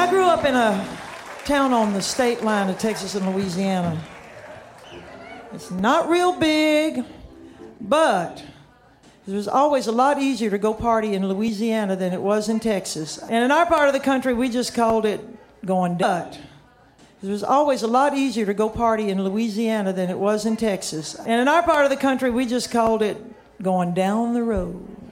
I grew up in a town on the state line of Texas and Louisiana. It's not real big, but it was always a lot easier to go party in Louisiana than it was in Texas. And in our part of the country, we just called it going dut. It was always a lot easier to go party in Louisiana than it was in Texas. And in our part of the country, we just called it going down the road.